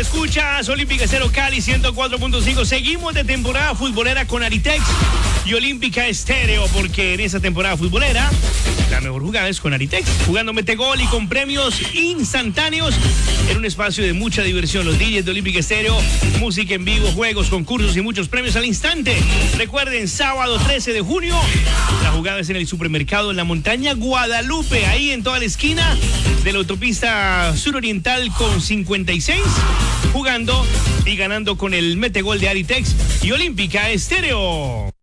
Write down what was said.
Escuchas Olímpica Estéreo Cali 104.5. Seguimos de temporada futbolera con Aritex y Olímpica Estéreo, porque en esa temporada futbolera la mejor jugada es con Aritex, jugando metegol y con premios instantáneos en un espacio de mucha diversión. Los DJs de Olímpica Estéreo, música en vivo, juegos, concursos y muchos premios al instante. Recuerden, sábado 13 de junio, la jugada es en el supermercado en la montaña Guadalupe, ahí en toda la esquina de la autopista suroriental con 56, jugando y ganando con el metegol de Aritex y Olímpica Estéreo.